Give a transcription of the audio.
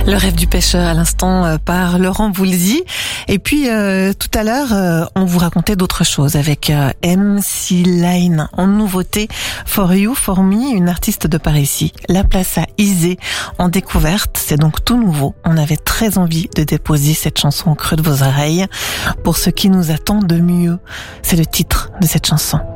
Le rêve du pêcheur à l'instant par Laurent Voulzy. Et puis tout à l'heure, on vous racontait d'autres choses avec MC Line en nouveauté. For You, For Me, une artiste de par ici. La place à Isée en découverte, c'est donc tout nouveau. On avait très envie de déposer cette chanson au creux de vos oreilles pour ce qui nous attend de mieux. C'est le titre de cette chanson.